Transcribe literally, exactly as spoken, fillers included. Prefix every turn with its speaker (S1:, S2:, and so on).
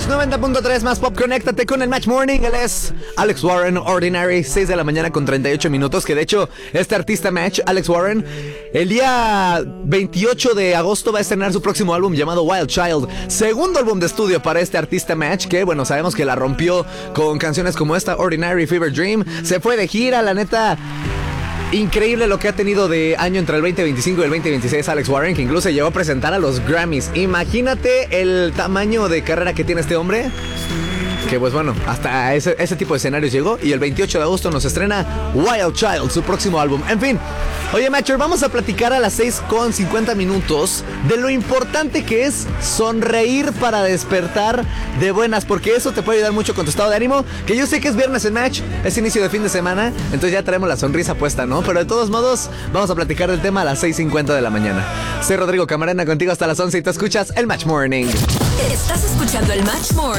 S1: Match noventa punto tres más Pop. Conéctate con el Match Morning. Él es Alex Warren, Ordinary, seis de la mañana con treinta y ocho minutos. Que de hecho, este artista Match, Alex Warren, el día veintiocho de agosto va a estrenar su próximo álbum llamado Wild Child. Segundo álbum de estudio para este artista Match, que bueno, sabemos que la rompió con canciones como esta, Ordinary, Fever Dream. Se fue de gira, la neta. Increíble lo que ha tenido de año entre el veinte veinticinco y el veinte veintiséis Alex Warren, que incluso llegó a presentar a los Grammys. Imagínate el tamaño de carrera que tiene este hombre. Que pues bueno, hasta ese, ese tipo de escenarios llegó. Y el veintiocho de agosto nos estrena Wild Child, su próximo álbum. En fin, oye Matcher, vamos a platicar a las seis con cincuenta minutos de lo importante que es sonreír para despertar de buenas, porque eso te puede ayudar mucho con tu estado de ánimo. Que yo sé que es viernes en Match, es inicio de fin de semana, entonces ya traemos la sonrisa puesta, ¿no? Pero de todos modos, vamos a platicar del tema a las seis cincuenta de la mañana. Soy Rodrigo Camarena, contigo hasta las once y te escuchas el Match Morning.
S2: Estás escuchando el Match Morning.